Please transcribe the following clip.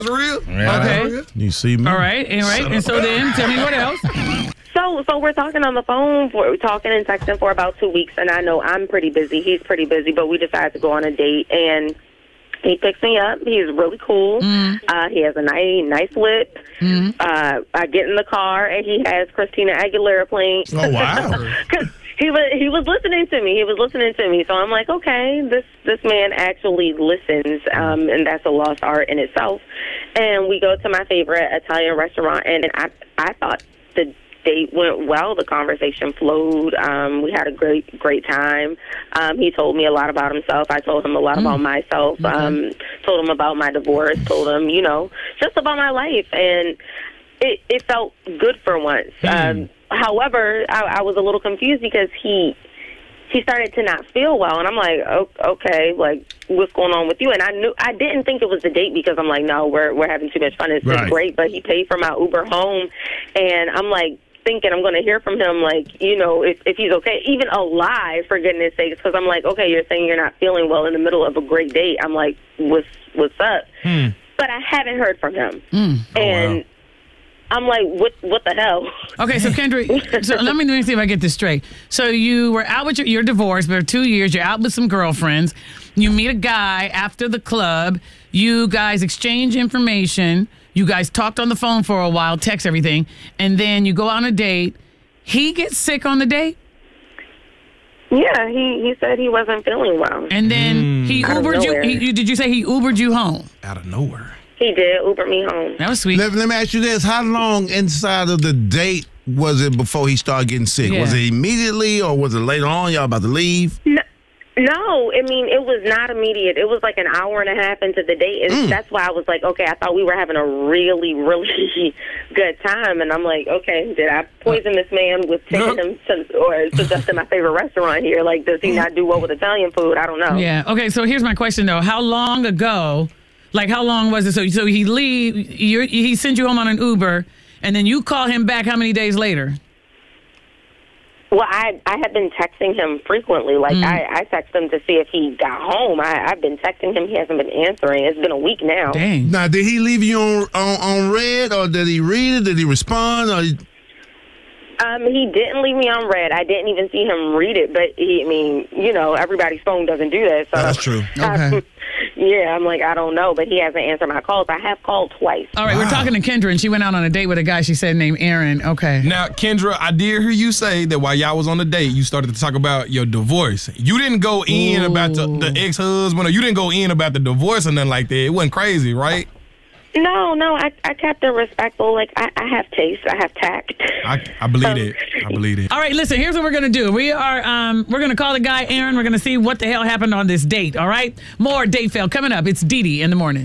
For real? Yeah. Okay. You see me? All right. And so then, tell me what else. So we're talking on the phone, talking and texting for about 2 weeks, and I know I'm pretty busy. He's pretty busy, but we decided to go on a date, and he picks me up. He's really cool. He has a nice lip. I get in the car, and he has Christina Aguilera playing. Oh, wow. Because he was listening to me. He was listening to me. So I'm like, okay, this man actually listens, and that's a lost art in itself. And we go to my favorite Italian restaurant, and I thought the date went well. The conversation flowed. We had a great time. He told me a lot about himself. I told him a lot about myself. Told him about my divorce. Told him, just about my life. And it felt good for once. However, I was a little confused because he started to not feel well, and I'm like, okay, like, what's going on with you? And I didn't think it was the date because I'm like, no, we're having too much fun. It's great, but he paid for my Uber home, and I'm like thinking I'm going to hear from him, like, if he's okay, even alive, for goodness sakes, because I'm like, okay, you're saying you're not feeling well in the middle of a great date. I'm like, what's up? But I haven't heard from him, and I'm like, what the hell? Okay, so Kendra, let me see if I get this straight. So you were out with you're divorced for 2 years. You're out with some girlfriends. You meet a guy after the club. You guys exchange information. You guys talked on the phone for a while, text everything, and then you go on a date. He gets sick on the date? Yeah, he said he wasn't feeling well. And then he Ubered you. Did you say he Ubered you home? Out of nowhere. He did Uber me home. That was sweet. Let me ask you this. How long inside of the date was it before he started getting sick? Yeah. Was it immediately or was it later on? Y'all about to leave? No, I mean, it was not immediate. It was like an hour and a half into the date, and that's why I was like, okay, I thought we were having a really, really good time, and I'm like, okay, did I poison this man with taking him to, or suggesting my favorite restaurant here? Like, does he not do well with Italian food? I don't know. Yeah, okay, so here's my question, though. How long ago, like, how long was it? So he he sent you home on an Uber, and then you call him back how many days later? Well, I have been texting him frequently. Like, I text him to see if he got home. I've been texting him. He hasn't been answering. It's been a week now. Dang. Now, did he leave you on red, or did he read it? Did he respond? Or he didn't leave me on red. I didn't even see him read it. But, everybody's phone doesn't do that. So that's true. Okay. Yeah, I'm like, I don't know, but he hasn't answered my calls. I have called twice. All right, we're talking to Kendra, and she went out on a date with a guy she said named Aaron. Okay. Now, Kendra, I did hear you say that while y'all was on the date, you started to talk about your divorce. You didn't go in about the ex-husband, or you didn't go in about the divorce or nothing like that. It wasn't crazy, right? No, I kept it respectful. Like, I have taste. I have tact. I believe it. I believe it. All right, listen, here's what we're going to do. We're going to call the guy Aaron. We're going to see what the hell happened on this date, all right? More Date Fail coming up. It's Dee Dee in the morning.